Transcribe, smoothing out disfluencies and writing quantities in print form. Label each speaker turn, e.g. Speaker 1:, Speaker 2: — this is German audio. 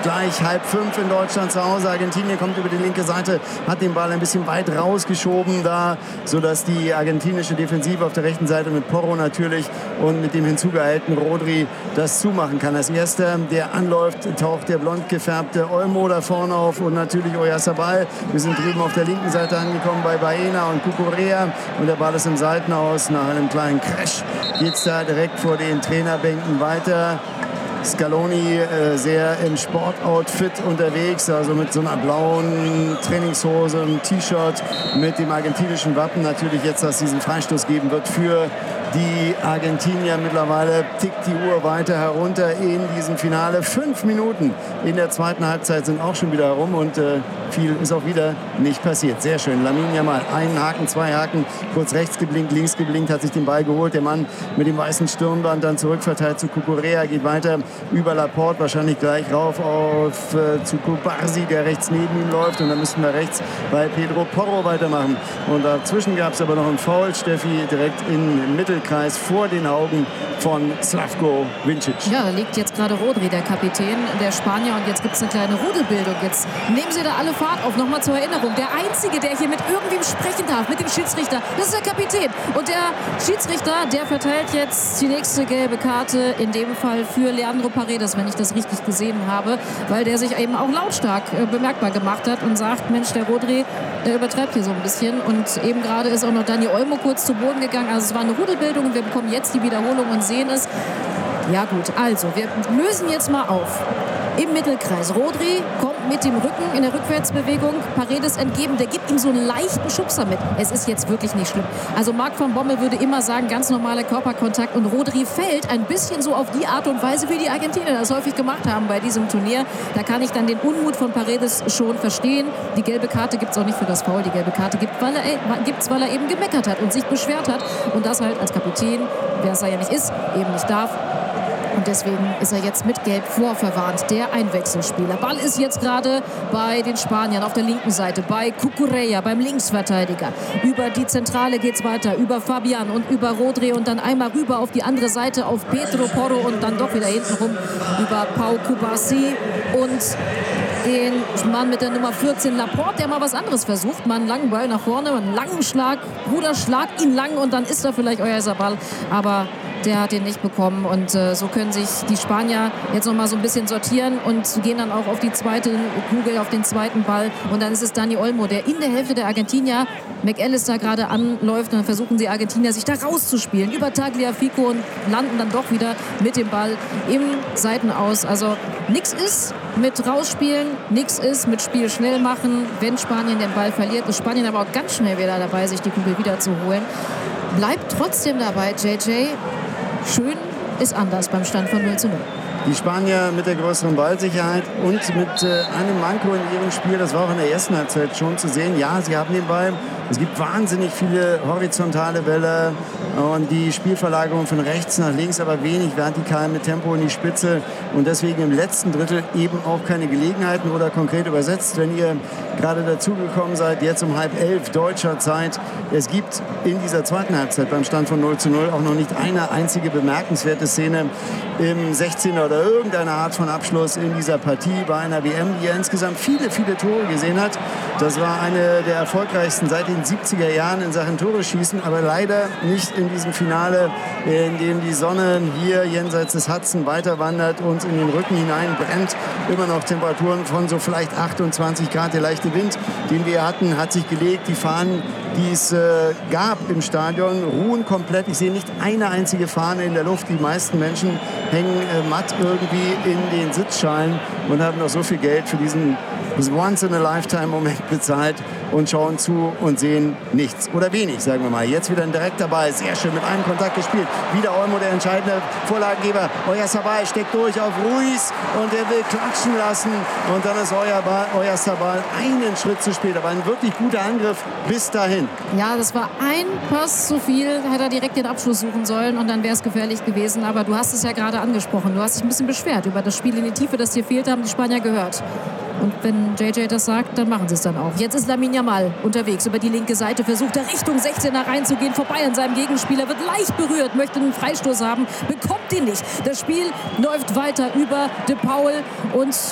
Speaker 1: gleich 4:30 in Deutschland zu Hause. Argentinien kommt über die linke Seite, hat den Ball ein bisschen weit rausgeschoben da, sodass die argentinische Defensive auf der rechten Seite mit Porro natürlich und mit dem hinzugehaltenen Rodri das zumachen kann. Als erster, der anläuft, taucht der blond gefärbte Olmo da vorne auf und natürlich Oyarzabal. Wir sind drüben auf der linken Seite angekommen bei Baena und Cucurella und der Ball ist im Seitenaus. Nach einem kleinen Crash geht es da direkt vor den Trainerbänken weiter. Scaloni sehr im Sportoutfit unterwegs, also mit so einer blauen Trainingshose, einem T-Shirt mit dem argentinischen Wappen. Natürlich jetzt, dass es diesen Freistoß geben wird für die Argentinier. Mittlerweile tickt die Uhr weiter herunter in diesem Finale. 5 Minuten in der zweiten Halbzeit sind auch schon wieder herum und viel ist auch wieder nicht passiert. Sehr schön. Lamine Yamal, einen Haken, 2 Haken, kurz rechts geblinkt, links geblinkt, hat sich den Ball geholt. Der Mann mit dem weißen Stirnband dann zurückverteilt zu Cucurella, geht weiter über Laporte, wahrscheinlich gleich rauf auf zu Cubarsi, der rechts neben ihm läuft. Und dann müssen wir rechts bei Pedro Porro weitermachen. Und dazwischen gab es aber noch einen Foul, Steffi, direkt im Mittelkreis vor den Augen von Slavko Vincic.
Speaker 2: Ja, da liegt jetzt gerade Rodri, der Kapitän der Spanier. Und jetzt gibt es eine kleine Rudelbildung. Jetzt nehmen sie da alle Fahrt auf. Nochmal zur Erinnerung. Der Einzige, der hier mit irgendwem sprechen darf, mit dem Schiedsrichter, das ist der Kapitän. Und der Schiedsrichter, der verteilt jetzt die nächste gelbe Karte, in dem Fall für Leandro Paredes, wenn ich das richtig gesehen habe, weil der sich eben auch lautstark bemerkbar gemacht hat und sagt, Mensch, der Rodri, der übertreibt hier so ein bisschen. Und eben gerade ist auch noch Dani Olmo kurz zu Boden gegangen. Also es war eine Rudelbildung und wir bekommen jetzt die Wiederholung und sehen es. Ja gut, also wir lösen jetzt mal auf. Im Mittelkreis. Rodri kommt mit dem Rücken in der Rückwärtsbewegung Paredes entgegen. Der gibt ihm so einen leichten Schubser mit. Es ist jetzt wirklich nicht schlimm. Also Marc van Bommel würde immer sagen, ganz normaler Körperkontakt. Und Rodri fällt ein bisschen so auf die Art und Weise, wie die Argentinier das häufig gemacht haben bei diesem Turnier. Da kann ich dann den Unmut von Paredes schon verstehen. Die gelbe Karte gibt es auch nicht für das Foul. Die gelbe Karte gibt es, weil er eben gemeckert hat und sich beschwert hat. Und das halt als Kapitän, wer es ja nicht ist, eben nicht darf. Und deswegen ist er jetzt mit Gelb vorverwarnt, der Einwechselspieler. Ball ist jetzt gerade bei den Spaniern auf der linken Seite, bei Cucurella, beim Linksverteidiger. Über die Zentrale geht es weiter, über Fabian und über Rodri und dann einmal rüber auf die andere Seite, auf Pedro Porro und dann doch wieder hinten rum über Pau Cubarsí und den Mann mit der Nummer 14, Laporte, der mal was anderes versucht. Mal einen langen Ball nach vorne, einen langen Schlag. Bruder, schlag ihn lang und dann ist er vielleicht Oyarzabal. Aber der hat den nicht bekommen und so können sich die Spanier jetzt noch mal so ein bisschen sortieren und gehen dann auch auf die zweite Kugel, auf den zweiten Ball und dann ist es Dani Olmo, der in der Hälfte der Argentinier McAllister gerade anläuft und dann versuchen die Argentinier sich da rauszuspielen über Tagliafico und landen dann doch wieder mit dem Ball im Seitenaus. Also nichts ist mit rausspielen, nichts ist mit Spiel schnell machen, wenn Spanien den Ball verliert. Ist Spanien aber auch ganz schnell wieder dabei, sich die Kugel wieder zu holen. Bleibt trotzdem dabei, JJ. Schön ist anders beim Stand von 0:0.
Speaker 1: Die Spanier mit der größeren Ballsicherheit und mit einem Manko in ihrem Spiel, das war auch in der ersten Halbzeit schon zu sehen. Ja, sie haben den Ball. Es gibt wahnsinnig viele horizontale Bälle und die Spielverlagerung von rechts nach links, aber wenig vertikal mit Tempo in die Spitze und deswegen im letzten Drittel eben auch keine Gelegenheiten oder konkret übersetzt, wenn ihr gerade dazugekommen seid, jetzt um 10:30 deutscher Zeit. Es gibt in dieser zweiten Halbzeit beim Stand von 0:0 auch noch nicht eine einzige bemerkenswerte Szene im 16er oder irgendeine Art von Abschluss in dieser Partie bei einer WM, die ja insgesamt viele, viele Tore gesehen hat. Das war eine der erfolgreichsten seit den 70er Jahren in Sachen Tore schießen, aber leider nicht in diesem Finale, in dem die Sonne hier jenseits des Hudson weiter wandert, uns in den Rücken hinein brennt. Immer noch Temperaturen von so vielleicht 28 Grad. Der leichte Wind, den wir hatten, hat sich gelegt. Die Fahnen, die es gab im Stadion, ruhen komplett. Ich sehe nicht eine einzige Fahne in der Luft. Die meisten Menschen hängen matt irgendwie in den Sitzschalen und haben noch so viel Geld für diesen Once-in-a-Lifetime-Moment bezahlt und schauen zu und sehen nichts. Oder wenig, sagen wir mal. Jetzt wieder ein direkter Ball. Sehr schön mit einem Kontakt gespielt. Wieder Olmo, der entscheidende Vorlagengeber. Oyarzabal steckt durch auf Ruiz und er will klatschen lassen. Und dann ist Oyarzabal einen Schritt zu spät. Aber ein wirklich guter Angriff bis dahin.
Speaker 2: Ja, das war ein Pass zu viel. Hätte er direkt den Abschluss suchen sollen und dann wäre es gefährlich gewesen. Aber du hast es ja gerade angesprochen. Du hast dich ein bisschen beschwert über das Spiel in die Tiefe, das dir fehlt, haben die Spanier gehört. Und wenn JJ das sagt, dann machen sie es dann auch. Jetzt ist Lamine Yamal unterwegs über die linke Seite, versucht er Richtung 16er reinzugehen, vorbei an seinem Gegenspieler, wird leicht berührt, möchte einen Freistoß haben, bekommt ihn nicht. Das Spiel läuft weiter über De Paul und